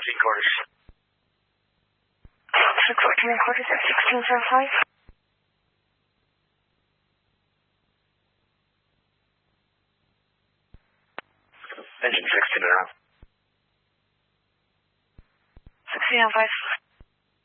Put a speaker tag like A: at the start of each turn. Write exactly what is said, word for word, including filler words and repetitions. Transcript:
A: fourteen quarters.
B: Six fourteen quarters at sixteen zero five.
A: Engine sixteen around.
B: sixteen oh five.